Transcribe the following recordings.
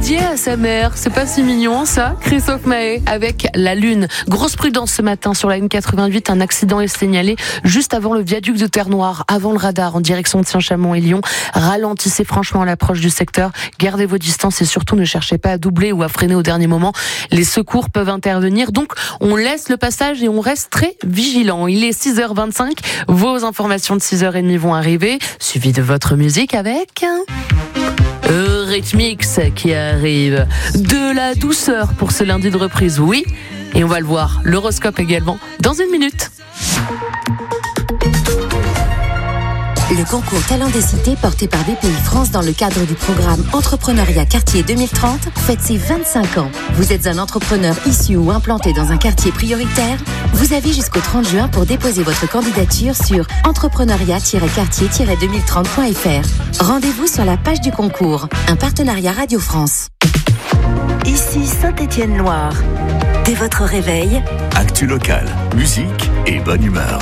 dédié à sa mère. C'est pas si mignon ça, Christophe Maé avec La Lune. Grosse prudence ce matin sur la N88, un accident est signalé juste avant le viaduc de Terre-Noire, avant le radar en direction de Saint-Chamond et Lyon. Ralentissez franchement à l'approche du secteur, gardez vos distances et surtout ne cherchez pas à doubler ou à freiner au dernier moment. Les secours peuvent intervenir, donc on laisse le passage et on reste très vigilant. Il est 6h25, vos informations de 6h30 vont arriver, suivi de votre musique avec... Eurythmics qui arrive. De la douceur pour ce lundi de reprise, oui. Et on va le voir, l'horoscope également, dans une minute. Le concours Talent des Cités porté par BPI France dans le cadre du programme Entrepreneuriat Quartier 2030 fête ses 25 ans. Vous êtes un entrepreneur issu ou implanté dans un quartier prioritaire? Vous avez jusqu'au 30 juin pour déposer votre candidature sur entrepreneuriat-quartier-2030.fr. Rendez-vous sur la page du concours. Un partenariat Radio France. Ici Saint-Étienne-Loire. Dès votre réveil, actu local, musique et bonne humeur.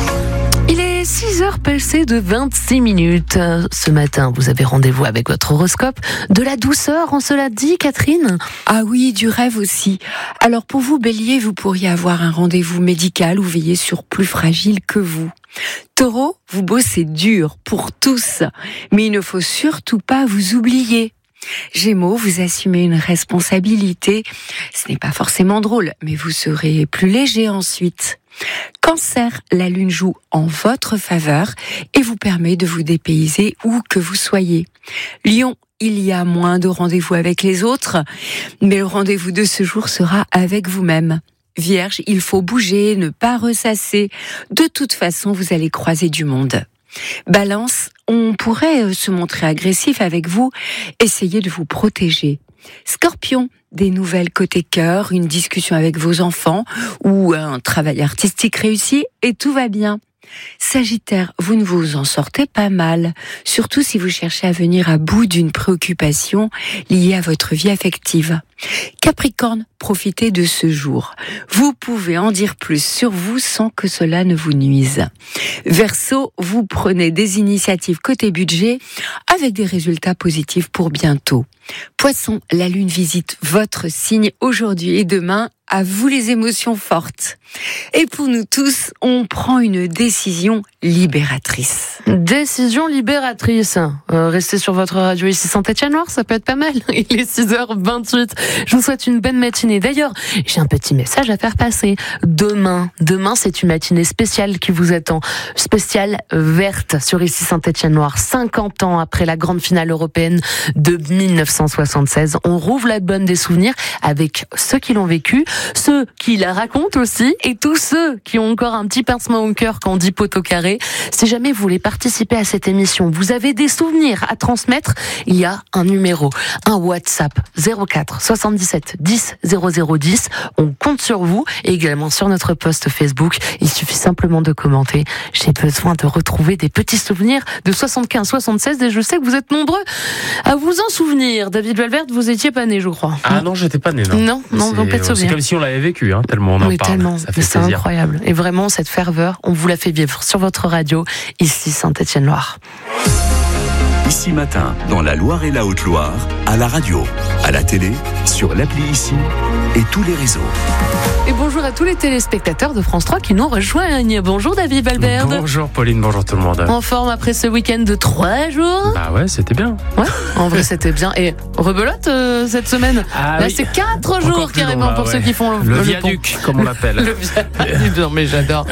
Il est 6h passées de 26 minutes. Ce matin, vous avez rendez-vous avec votre horoscope. De la douceur, on se l'a dit, Catherine? Ah oui, du rêve aussi. Alors pour vous, Bélier, vous pourriez avoir un rendez-vous médical ou veiller sur plus fragile que vous. Taureau, vous bossez dur pour tous, mais il ne faut surtout pas vous oublier. Gémeaux, vous assumez une responsabilité. Ce n'est pas forcément drôle, mais vous serez plus léger ensuite. Cancer, la lune joue en votre faveur et vous permet de vous dépayser où que vous soyez. Lion, il y a moins de rendez-vous avec les autres, mais le rendez-vous de ce jour sera avec vous-même. Vierge, il faut bouger, ne pas ressasser. De toute façon, vous allez croiser du monde. Balance, on pourrait se montrer agressif avec vous, essayez de vous protéger. Scorpion, des nouvelles côté cœur, une discussion avec vos enfants ou un travail artistique réussi et tout va bien. Sagittaire, vous ne vous en sortez pas mal, surtout si vous cherchez à venir à bout d'une préoccupation liée à votre vie affective. Capricorne, profitez de ce jour. Vous pouvez en dire plus sur vous sans que cela ne vous nuise. Verseau, vous prenez des initiatives côté budget avec des résultats positifs pour bientôt. Poisson, la lune visite votre signe aujourd'hui et demain. À vous les émotions fortes. Et pour nous tous, on prend une décision libératrice. Décision libératrice. Restez sur votre radio ici Saint-Étienne-Loire, ça peut être pas mal. Il est 6h28. Je vous souhaite une bonne matinée. D'ailleurs, j'ai un petit message à faire passer. Demain, c'est une matinée spéciale qui vous attend. Spéciale verte sur ici Saint-Étienne-Loire. 50 ans après la grande finale européenne de 1976. On rouvre la bonne des souvenirs avec ceux qui l'ont vécu, ceux qui la racontent aussi et tous ceux qui ont encore un petit pincement au cœur quand on dit poteau carré. Si jamais vous voulez participer à cette émission, vous avez des souvenirs à transmettre, il y a un numéro, un WhatsApp 04 77 10 00 10. On compte sur vous et également sur notre post Facebook. Il suffit simplement de commenter. J'ai besoin de retrouver des petits souvenirs de 75-76 et je sais que vous êtes nombreux à vous en souvenir. David Valverde, vous étiez pas né, je crois. Ah non, j'étais pas né, non. Non, on peut te souvenir. C'est comme si on l'avait vécu, tellement on en parle. Tellement. Ça fait c'est plaisir. Incroyable. Et vraiment, cette ferveur, on vous la fait vivre sur votre radio, ici Saint-Étienne-Loire. Ici Matin, dans la Loire et la Haute-Loire, à la radio, à la télé, sur l'appli Ici et tous les réseaux. Et bonjour à tous les téléspectateurs de France 3 qui nous rejoignent. Bonjour David Valverde. Bonjour Pauline, bonjour tout le monde. En forme après ce week-end de 3 jours? Bah ouais, c'était bien. Ouais, en vrai c'était bien. Et rebelote cette semaine. Là oui. C'est 4 jours carrément long, là, pour ceux qui font le viaduc, comme on l'appelle. Le viaduc, mais j'adore.